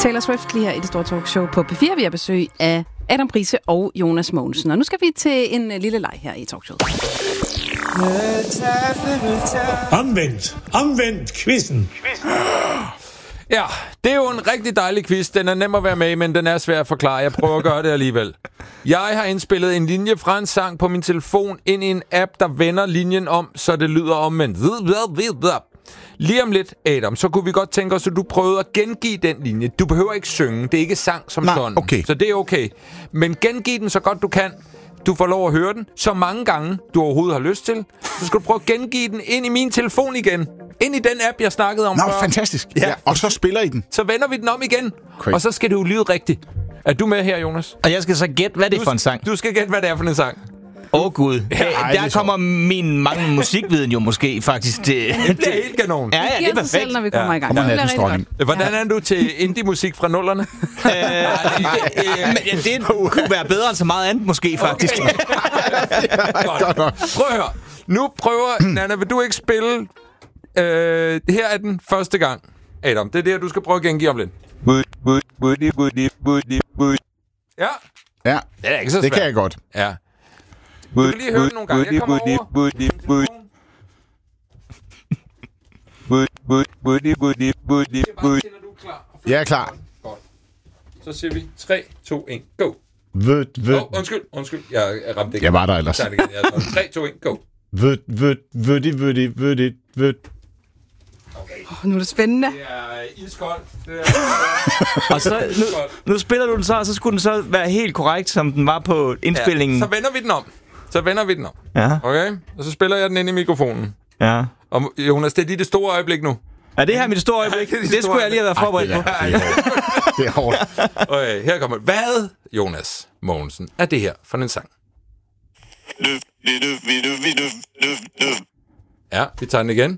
Taylor Swift lige her i det store talkshow på P4. Vi har besøg af Adam Price og Jonas Mogensen. Og nu skal vi til en lille leg her i talkshowet. Omvendt quizzen. Ja, det er jo en rigtig dejlig quiz. Den er nem at være med i, men den er svær at forklare. Jeg prøver at gøre det alligevel. Jeg har indspillet en linje fra en sang på min telefon ind i en app, der vender linjen om, så det lyder omvendt. Lige om lidt, Adam, så kunne vi godt tænke os, at du prøvede at gengive den linje. Du behøver ikke synge. Det er ikke sang som sådan. Okay. Så det er okay. Men gengiv den så godt du kan. Du får lov at høre den så mange gange, du overhovedet har lyst til. Så skal du prøve at gengive den ind i min telefon igen. Ind i den app, jeg snakkede om før. Fantastisk. Ja. Og så spiller I den. Så vender vi den om igen. Og så skal det jo lyde rigtigt. Er du med her, Jonas? Og jeg skal så gætte, hvad det er for en sang. Du skal gætte, hvad det er for en sang. Gud. Der kommer min mange musikviden jo måske faktisk til... Det bliver helt kanon. Ja, det er perfekt. Selv, når vi kommer i gang. Det bliver rigtig godt. Hvordan er du til indie-musik fra nullerne? Det kunne være bedre end så meget andet måske, faktisk. Godt. Prøv at høre. Nu prøver... Nana, vil du ikke spille... her er den første gang. Adam, det er det, du skal prøve at gengive om lidt. Ja. Ja, Det er ikke så svært. det kan jeg godt. Ja. Du kan lige høre den nogle gange. Jeg kommer over. Jeg er klar. Godt. Så siger vi 3, 2, 1, go. Undskyld. Jeg ramte ikke. Jeg var der ellers. 3, 2, 1, go. Nu er det spændende. Det er iskoldt. Og så, nu spiller du den så, og så skulle den så være helt korrekt, som den var på indspillingen. Ja, så vender vi den om. Ja. Okay? Og så spiller jeg den ind i mikrofonen. Ja. Og Jonas, det er det store øjeblik nu. Er det her mit store øjeblik? Det skulle jeg lige have været forberedt på. Det er hårdt. Okay, her kommer det. Hvad, Jonas Mogensen, er det her for en sang? Ja, vi tager den igen.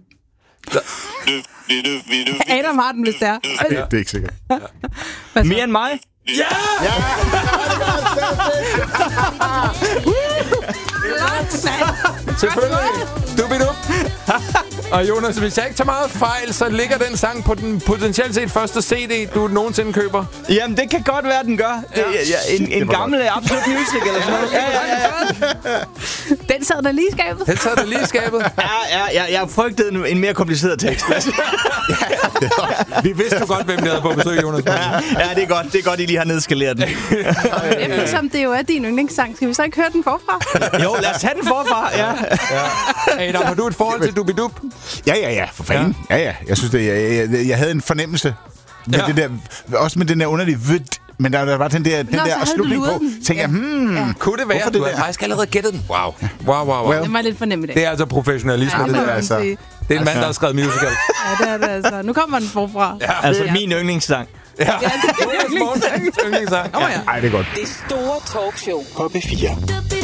Adam har den, hvis det er. Det er ikke sikkert. Mere end mig? Ja! Selvfølgelig. Dubidup. Og Jonas, hvis jeg ikke tager meget fejl, så ligger den sang på den potentielt set første CD, du nogensinde køber. Jamen, det kan godt være, den gør. En gammel Absolut Music eller sådan noget. Ja. Den sad der lige i skabet. Jeg frygtede en mere kompliceret tekst. Vi vidste jo godt, hvem det havde på besøg, Jonas. Ja, det er godt. Det er godt, I lige har nedskaleret den. Eftersom det jo er din yndlingssang, skal vi så ikke høre den forfra? Jo, lad os tage den forfra. Ja. Adam, har du et forhold til Dubidup? Ja, for fanden. Ja. Jeg synes, jeg havde en fornemmelse med det der, også med den der underlige men der var den der afslutning på. Tænkte jeg, kunne det være, du har faktisk allerede gættet den? Wow. Det var lidt fornemt i dag. Det er altså professionalisme, det der. altså. Det er en mand, der har skrevet musical. Ja, det er det altså. Nu kommer den forfra. Ja. Altså min yndlingssang. Ja, Jonas Mogensen yndlingssang. Ej, det er godt. Det store talkshow på P4.